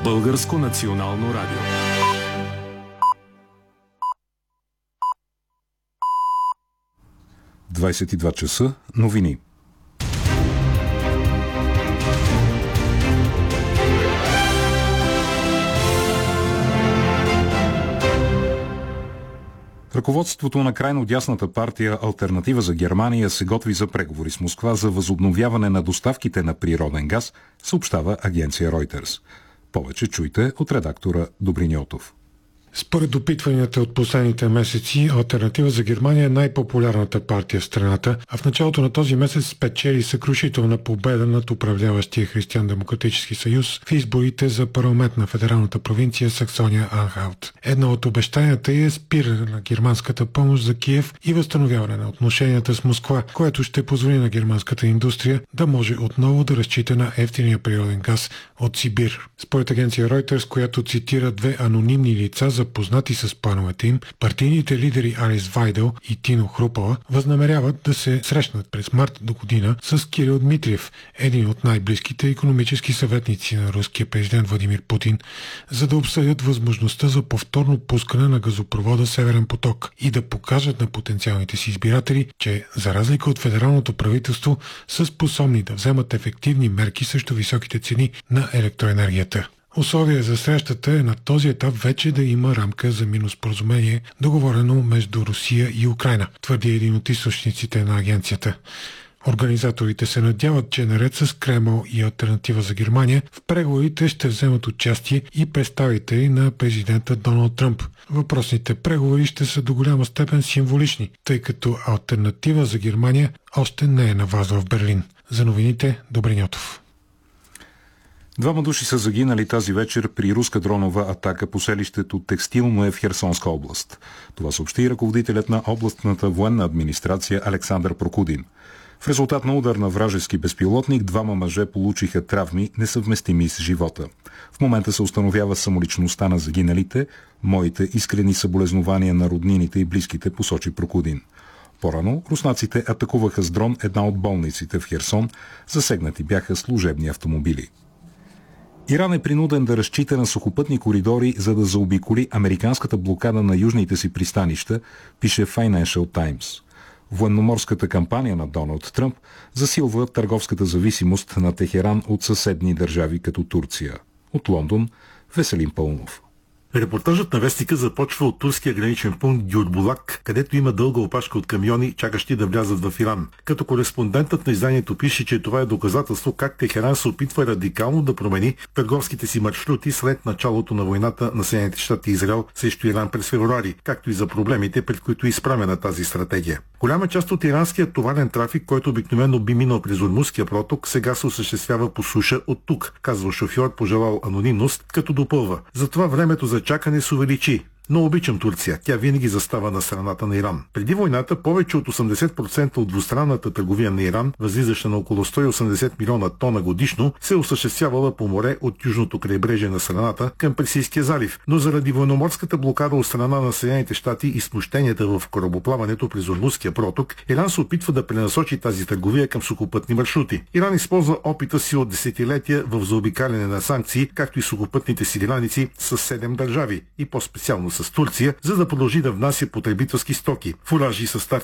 Българско национално радио. – 22 часа. Новини. Ръководството на крайно дясната партия Алтернатива за Германия се готви за преговори с Москва за възобновяване на доставките на природен газ, съобщава агенция Reuters. Повече чуйте от редактора Добрин Йотов. Според допитванията от последните месеци, Алтернатива за Германия е най-популярната партия в страната, а в началото на този месец спечели съкрушителна победа над управляващия Християн-демократически съюз в изборите за парламент на федералната провинция Саксония-Анхалт. Едно от обещанията е спиране на германската помощ за Киев и възстановяване на отношенията с Москва, което ще позволи на германската индустрия да може отново да разчита на евтиния природен газ от Сибир. Според агенция Reuters, която цитира две анонимни лица, запознати с плановете им, партийните лидери Алис Вайдел и Тино Хрупала възнамеряват да се срещнат през март до година с Кирил Дмитриев, един от най-близките икономически съветници на руския президент Владимир Путин, за да обсъдят възможността за повторно пускане на газопровода Северен поток и да покажат на потенциалните си избиратели, че за разлика от федералното правителство са способни да вземат ефективни мерки срещу високите цени на електроенергията. Условие за срещата е на този етап вече да има рамка за мирно споразумение, договорено между Русия и Украйна, твърди един от източниците на агенцията. Организаторите се надяват, че наред с Кремъл и Алтернатива за Германия в преговорите ще вземат участие и представители на президента Доналд Тръмп. Въпросните преговори ще са до голяма степен символични, тъй като Алтернатива за Германия още не е навлязла в Берлин. За новините Добрин Йотов. Двама души са загинали тази вечер при руска дронова атака по селището Текстилно в Херсонска област. Това съобщи ръководителят на областната военна администрация Александър Прокудин. В резултат на удар на вражески безпилотник, двама мъже получиха травми, несъвместими с живота. В момента се установява самоличността на загиналите. Моите искрени съболезнования на роднините и близките, посочи Прокудин. По-рано руснаците атакуваха с дрон една от болниците в Херсон. Засегнати бяха служебни автомобили. Иран е принуден да разчита на сухопътни коридори, за да заобиколи американската блокада на южните си пристанища, пише Financial Times. Военноморската кампания на Доналд Тръмп засилва търговската зависимост на Техеран от съседни държави като Турция. От Лондон Веселин Пълнов. Репортажът на вестника започва от турския граничен пункт Гюрбулак, където има дълга опашка от камиони, чакащи да влязат в Иран. Като кореспондентът на изданието пише, че това е доказателство как Техеран се опитва радикално да промени търговските си маршрути след началото на войната на Съединените щати и Израел срещу Иран през февруари, както и за проблемите, пред които е изправена тази стратегия. Голяма част от иранския товарен трафик, който обикновено би минал през Ормузския проток, сега се осъществява по суша от тук, казва шофьор, пожелал анонимност, като допълва. Затова времето за чакане се увеличи. Но обичам Турция. Тя винаги застава на страната на Иран. Преди войната повече от 80% от двустранната търговия на Иран, възлизаща на около 180 милиона тона годишно, се осъществявала по море от южното крайбрежие на страната към Персийския залив. Но заради военноморската блокада от страна на Съединените щати и смущенията в корабоплаването през Ормузския проток, Иран се опитва да пренасочи тази търговия към сухопътни маршрути. Иран използва опита си от десетилетия в заобикаляне на санкции, както и сухопътните си граници с 7 държави и по-специално с Турция, за да продължи да внася потребителски стоки, фуражи, съставки